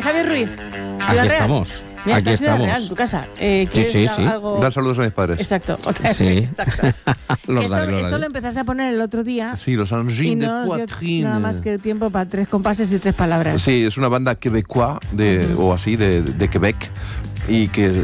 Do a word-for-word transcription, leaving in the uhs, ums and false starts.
Javier Ruiz. Aquí Ciudad Real. estamos. Mira, Aquí está en Ciudad estamos. Real, en tu casa. Eh, Sí, sí, sí. algo... Dar saludos a mis padres. Exacto. Otra vez. Sí. Exacto. Los esto, daré, los esto daré. lo empezaste a poner el otro día. Sí, los Y Engines de no nos dio Poitrine. nada más que tiempo para tres compases y tres palabras. Sí, es una banda quebecois de, uh-huh. o así, de, de Quebec, y que